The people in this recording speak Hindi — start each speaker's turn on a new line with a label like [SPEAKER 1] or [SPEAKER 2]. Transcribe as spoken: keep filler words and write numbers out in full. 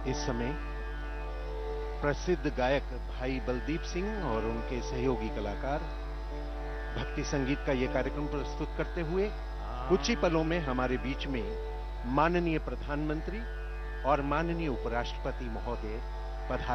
[SPEAKER 1] इस समय प्रसिद्ध गायक भाई बलदीप सिंह और उनके सहयोगी कलाकार भक्ति संगीत का यह कार्यक्रम प्रस्तुत करते हुए कुछ ही पलों में हमारे बीच में माननीय प्रधानमंत्री और माननीय उपराष्ट्रपति महोदय पधार